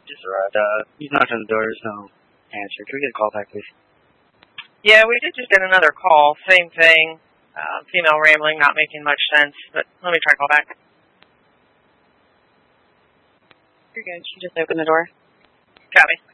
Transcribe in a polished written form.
just arrived. He's knocked on the door. There's no answer. Can we get a call back, please? Yeah, we did just get another call. Same thing. Female rambling, not making much sense. But let me try to call back. You're good. She just opened the door. Copy.